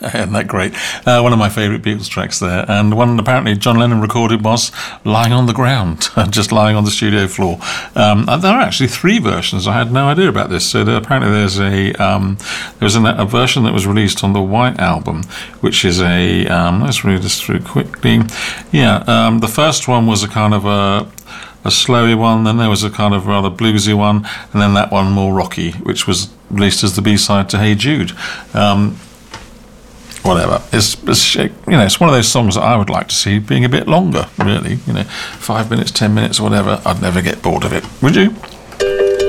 Isn't that great? One of my favourite Beatles tracks there, and one apparently John Lennon recorded was lying on the ground, just lying on the studio floor. And there are actually 3 versions. I had no idea about this. So apparently there's a version that was released on the White Album, which is let's read this through quickly. Yeah, the first one was a kind of a slowy one, then there was a kind of rather bluesy one, and then that one more rocky, which was released as the B-side to Hey Jude. Whatever. It's one of those songs that I would like to see being a bit longer, really. 5 minutes, 10 minutes, whatever. I'd never get bored of it. Would you?